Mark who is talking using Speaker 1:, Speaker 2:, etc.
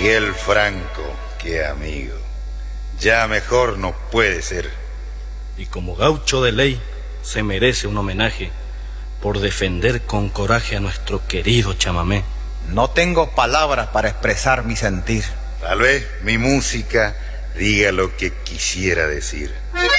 Speaker 1: Miguel Franco, qué amigo. Ya mejor no puede ser.
Speaker 2: Y como gaucho de ley, se merece un homenaje por defender con coraje a nuestro querido chamamé.
Speaker 3: No tengo palabras para expresar mi sentir.
Speaker 1: Tal vez mi música diga lo que quisiera decir.